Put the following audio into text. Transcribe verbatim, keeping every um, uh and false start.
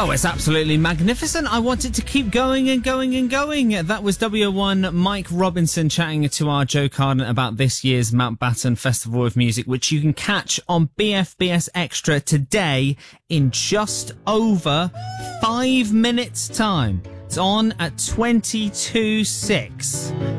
Oh, it's absolutely magnificent. I want it to keep going and going and going. That was W O one Mike Robinson chatting to our Joe Carden about this year's Mountbatten Festival of Music, which you can catch on B F B S Extra today in just over five minutes' time. It's on at twenty-two six.